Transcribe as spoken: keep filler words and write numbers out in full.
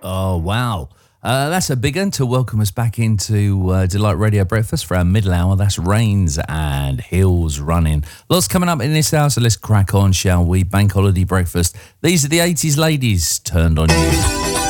Oh, wow. Uh, that's a big one to welcome us back into uh, Delight Radio Breakfast for our middle hour. That's Rains and Hills Running. Lots coming up in this hour, so let's crack on, shall we? Bank Holiday Breakfast. These are the eighties ladies turned on you.